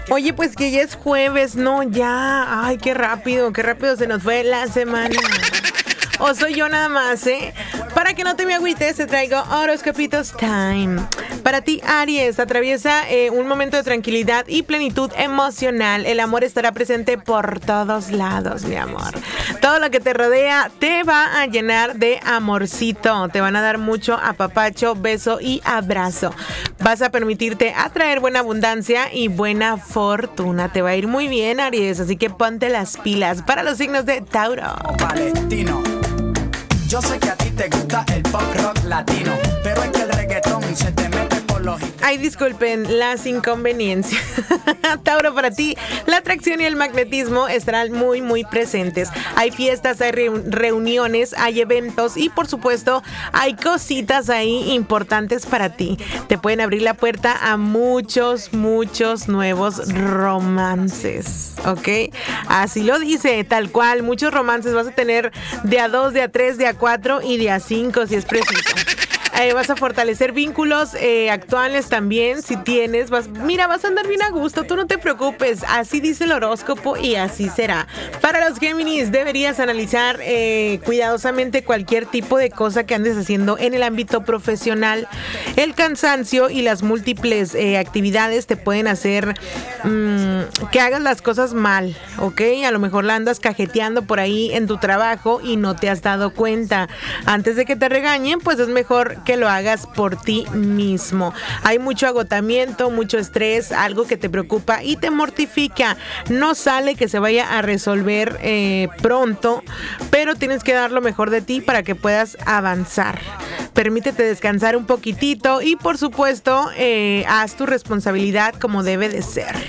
Oye, pues que ya es jueves, ¿no? Ya. Ay, qué rápido se nos fue la semana. O soy yo nada más, ¿eh? Para que no te me agüites, te traigo Horoscopitos Time. Para ti, Aries, atraviesa un momento de tranquilidad y plenitud emocional. El amor estará presente por todos lados, mi amor. Todo lo que te rodea te va a llenar de amorcito. Te van a dar mucho apapacho, beso y abrazo. Vas a permitirte atraer buena abundancia y buena fortuna. Te va a ir muy bien, Aries, así que ponte las pilas. Para los signos de Tauro. Valentino. Yo sé que a ti te gusta el pop rock latino, pero es que el reggaetón se te mete por los... Ay, disculpen las inconveniencias. Tauro, para ti, la atracción y el magnetismo estarán muy, muy presentes. Hay fiestas, hay reuniones, hay eventos y, por supuesto, hay cositas ahí importantes para ti. Te pueden abrir la puerta a muchos, muchos nuevos romances, ¿ok? Así lo dice, tal cual. Muchos romances vas a tener de a 2, de a 3, de a 4 y de a 5, si es preciso. Vas a fortalecer vínculos actuales también, si tienes. Vas a andar bien a gusto, tú no te preocupes. Así dice el horóscopo y así será. Para los Géminis, deberías analizar cuidadosamente cualquier tipo de cosa que andes haciendo en el ámbito profesional. El cansancio y las múltiples actividades te pueden hacer que hagas las cosas mal, ¿ok? A lo mejor la andas cajeteando por ahí en tu trabajo y no te has dado cuenta. Antes de que te regañen, pues es mejor que lo hagas por ti mismo. Hay mucho agotamiento, mucho estrés, algo que te preocupa y te mortifica. No sale que se vaya a resolver pronto, pero tienes que dar lo mejor de ti para que puedas avanzar. Permítete descansar un poquitito y, por supuesto, haz tu responsabilidad como debe de ser.